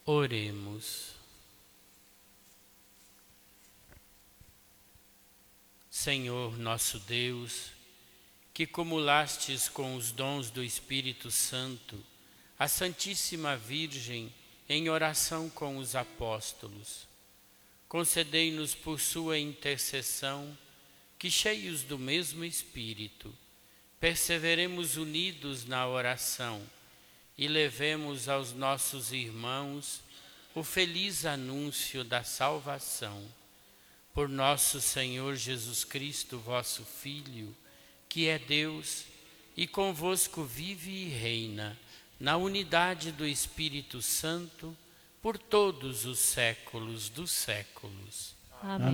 Oremos. Senhor nosso Deus, que cumulastes com os dons do Espírito Santo a Santíssima Virgem em oração com os apóstolos, concedei-nos por sua intercessão que, cheios do mesmo Espírito, perseveremos unidos na oração e levemos aos nossos irmãos o feliz anúncio da salvação. Por nosso Senhor Jesus Cristo, vosso Filho, que é Deus e convosco vive e reina na unidade do Espírito Santo por todos os séculos dos séculos. Amém.